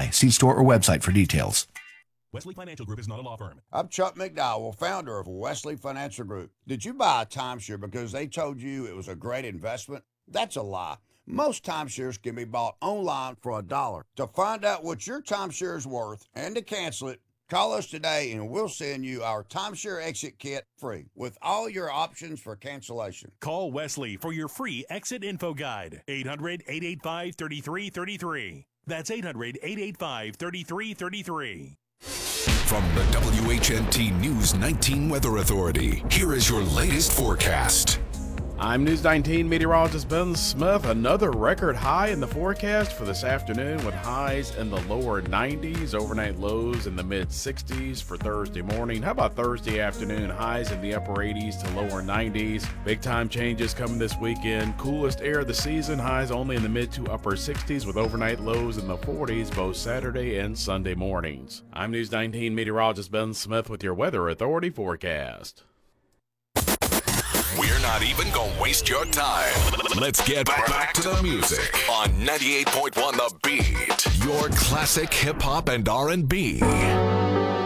apply. See store or website for details. Wesley Financial Group is not a law firm. I'm Chuck McDowell, founder of Wesley Financial Group. Did you buy a timeshare because they told you it was a great investment? That's a lie. Most timeshares can be bought online for $1. To find out what your timeshare is worth and to cancel it, call us today and we'll send you our timeshare exit kit free with all your options for cancellation. Call Wesley for your free exit info guide. 800-885-3333. That's 800-885-3333. From the WHNT News 19 Weather Authority, here is your latest forecast. I'm News 19 meteorologist Ben Smith. Another record high in the forecast for this afternoon with highs in the lower 90s, overnight lows in the mid-60s for Thursday morning. How about Thursday afternoon? Highs in the upper 80s to lower 90s. Big time changes coming this weekend. Coolest air of the season, highs only in the mid to upper 60s with overnight lows in the 40s both Saturday and Sunday mornings. I'm News 19 meteorologist Ben Smith with your Weather Authority forecast. We're not even going to waste your time. Let's get back to the music on 98.1 The Beat, your classic hip-hop and R&B.